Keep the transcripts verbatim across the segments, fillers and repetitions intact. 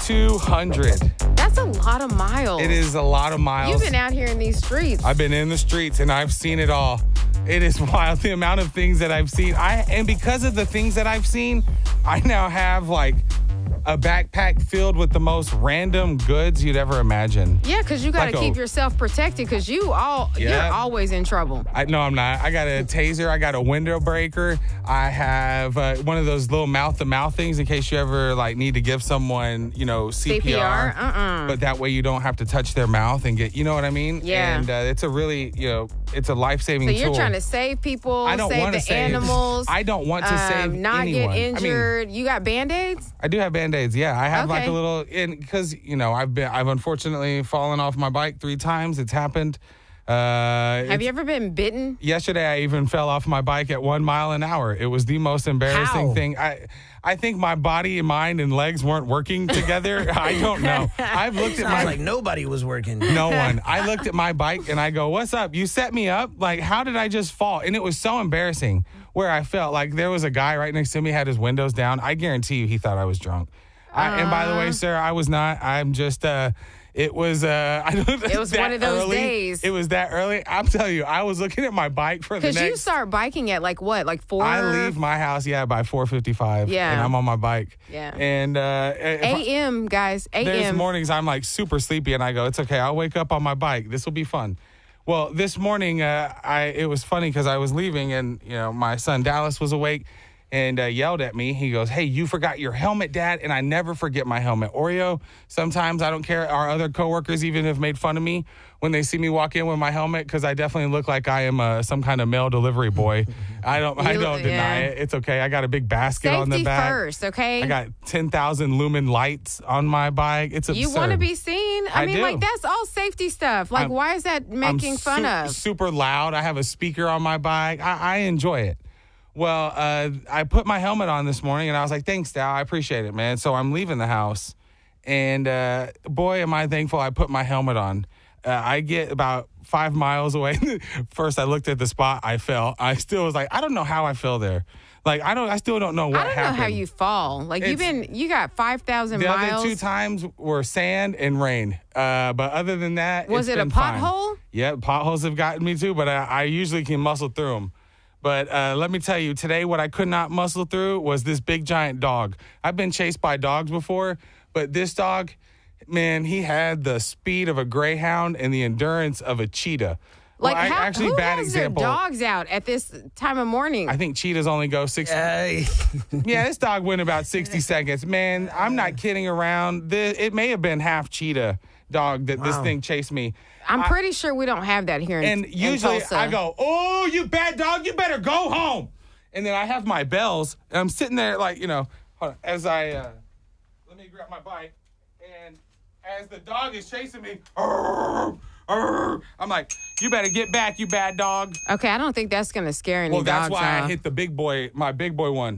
two hundred. That's a lot of miles. It is a lot of miles. You've been out here in these streets. I've been in the streets and I've seen it all. It is wild, the amount of things that I've seen. I and because of the things that I've seen, I now have like a backpack filled with the most random goods you'd ever imagine. Yeah, because you got to Like keep a- yourself protected because you all Yeah. you're always in trouble. I no, I'm not. I got a taser. I got a window breaker. I have uh, one of those little mouth-to-mouth things in case you ever like need to give someone, you know, C P R. C P R? Uh-uh. But that way you don't have to touch their mouth and get, you know what I mean? Yeah. And uh, it's a really, you know, it's a life-saving So tool. you're trying to save people, I don't save want the to save animals. I don't want to um, save not anyone. get injured. I mean, you got Band-Aids? I do have Band-Aids. Yeah, I have like Okay. a little, and because you know, I've been, I've unfortunately fallen off my bike three times. It's happened. Uh, Have it's- you ever been bitten? Yesterday, I even fell off my bike at one mile an hour. It was the most embarrassing How? thing. I, I think my body, mind, and legs weren't working together. I don't know. I've looked at Sounds my like nobody was working. no one. I looked at my bike and I go, "What's up? You set me up. Like, how did I just fall?" And it was so embarrassing. Where I felt like there was a guy right next to me, had his windows down. I guarantee you, he thought I was drunk. I, and by the way, sir, I was not. I'm just. Uh, It was uh I don't It was that one of those early. days. It was that early. I'm telling you, I was looking at my bike for the Because next you start biking at like what, like four? I leave my house, yeah, by four fifty-five. Yeah. And I'm on my bike. Yeah. And uh if I- A M, guys. A there's M. mornings I'm like super sleepy and I go, it's okay, I'll wake up on my bike. This will be fun. Well, this morning uh I it was funny because I was leaving and you know my son Dallas was awake and uh, yelled at me. He goes, "Hey, you forgot your helmet, Dad." And I never forget my helmet. Oreo, sometimes I don't care. Our other coworkers even have made fun of me when they see me walk in with my helmet because I definitely look like I am uh, some kind of mail delivery boy. I don't I You- don't deny yeah. it. It's okay. I got a big basket on the Safety back. first, okay? I got ten thousand lumen lights on my bike. It's absurd. You want to be seen? I, I mean, do. like, that's all safety stuff. Like, I'm- why is that making I'm fun su- of? Super loud. I have a speaker on my bike. I, I enjoy it. Well, uh, I put my helmet on this morning, and I was like, "Thanks, Dal. I appreciate it, man." So I'm leaving the house, and uh, boy, am I thankful I put my helmet on. Uh, I get about five miles away. First, I looked at the spot. I fell. I still was like, I don't know how I fell there. Like, I don't. I still don't know what I don't happened. know how you fall. Like, you've It's- been, you got five thousand The miles. other two times were sand and rain. Uh, but other than that, Was it's it a been fine. pothole? Yeah, potholes have gotten me too, but I, I usually can muscle through them. But uh, let me tell you, today what I could not muscle through was this big giant dog. I've been chased by dogs before, but this dog, man, he had the speed of a greyhound and the endurance of a cheetah. Like, well, I, how, actually, who bad has example. their dogs out at this time of morning? I think cheetahs only go six. Uh, Yeah, this dog went about sixty seconds. Man, I'm not kidding around. The, it may have been half cheetah dog that this Wow. thing chased me. I'm pretty sure we don't have that here in, And in usually Tulsa. I go, "Oh, you bad dog, you better go home." And then I have my bells, and I'm sitting there like, you know, hold on, as I, uh, let me grab my bike, and as the dog is chasing me, "Arr, arr," I'm like, "You better get back, you bad dog." Okay, I don't think that's going to scare any Well, dogs that's why off. I hit the big boy, my big boy one.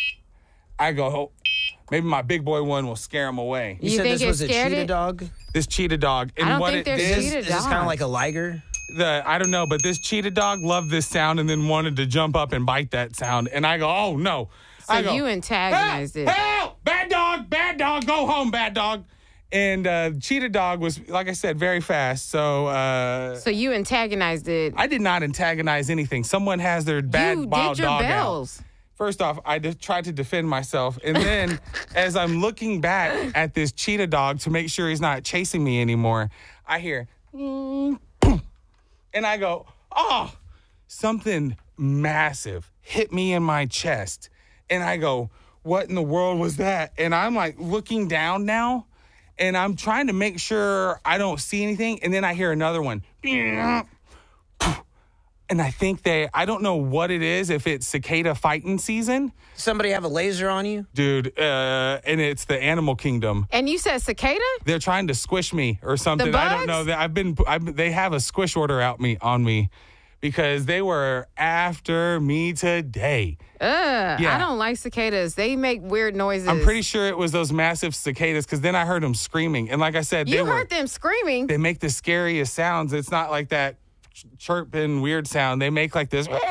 I go, oh, maybe my big boy one will scare him away. you, You said think this it was a scared cheetah it? dog? This cheetah dog. And I don't what think it there's did, cheetah Is this kind dogs. of like a liger? the I don't know, but this cheetah dog loved this sound and then wanted to jump up and bite that sound. And I go, "Oh no!" So I go, you antagonized help, it. Help! Bad dog! Bad dog! Go home, bad dog! And uh, cheetah dog was, like I said, very fast. So uh, So you antagonized it. I did not antagonize anything. Someone has their bad you wild did your dog out. bells. First off, I just tried to defend myself. And then as I'm looking back at this cheetah dog to make sure he's not chasing me anymore, I hear, "Mm, boom." And I go, "Oh," something massive hit me in my chest. And I go, "What in the world was that?" And I'm like looking down now, and I'm trying to make sure I don't see anything. And then I hear another one. And I think they, I don't know what it is, if it's cicada fighting season, Somebody have a laser on you? dude, uh, and it's the animal kingdom. And you said cicada? They're trying to squish me or something. I don't know. bugs? They- I've been, I've, they have a squish order out me on me because they were after me today. Ugh, Yeah. I don't like cicadas. They make weird noises. I'm pretty sure it was those massive cicadas because then I heard them screaming. And like I said, they You were, heard them screaming. they make the scariest sounds. It's not like that ch- chirping weird sound. They make like this,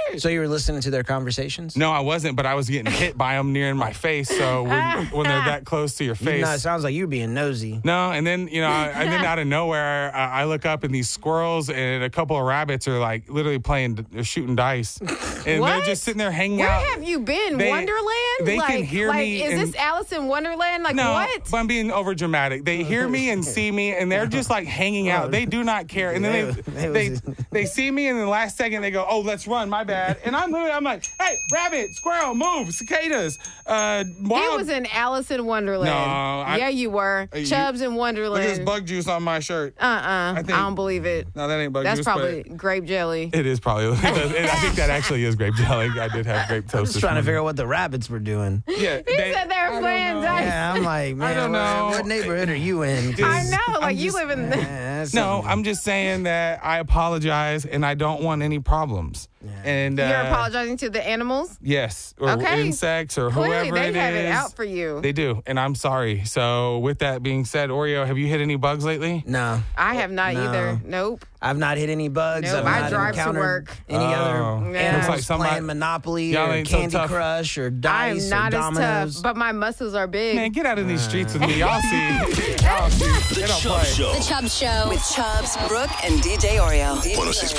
it. So you were listening to their conversations? No, I wasn't, but I was getting hit by them near in my face. So when, when they're that close to your face. No, it sounds like you being nosy. No, and then, you know, and then out of nowhere, I, I look up and these squirrels and a couple of rabbits are like literally playing, they're shooting dice. And What? they're just sitting there hanging Where out. have you been? They- Wonderland? they like, can hear like, me Is and- this Alice in Wonderland? Like, No, what? but I'm being over dramatic. They hear me and see me, and they're just like hanging out. They do not care. And then It they was- they they see me, and in the last second they go, "Oh, let's run." My bad. And I'm literally, I'm like, "Hey, rabbit, squirrel, move, cicadas." Uh, He wild. was in Alice in Wonderland. No, I- yeah, you were. you- Chubbs in Look Wonderland. at this bug juice on my shirt. Uh-uh. I, think- don't believe it. No, that ain't bug That's juice. probably but grape jelly. it is probably. It does- it- I think that actually is grape jelly. I did have grape toast. I'm just this trying to morning. figure out what the rabbits were doing. Yeah, He said they were playing dice. Yeah, I'm like, man, don't what- know. What, neighborhood are you in? I know. I'm Like, you just- live in the... Yeah, that's No, something. I'm just saying that I apologize, and I don't want any problems. And uh, You're apologizing to the animals? Yes, or Okay. insects, or Clearly, whoever they it have is. it out for you. They do, and I'm sorry. So, with that being said, Oreo, have you hit any bugs lately? No, I have not No. either. Nope. I've not hit any bugs. Nope, I've I not drive to encountered work. any Oh. other Yeah. animals Looks like somebody- playing Monopoly Y'all or ain't so Candy tough. Crush or I'm Dice not or as Dominoes. tough, but my muscles are big. Man, get out in these streets with me. Y'all see, y'all see. The They don't Chubb play. Show. The Chubb Show with Chubbs, Brooke, and D J Oreo. one oh six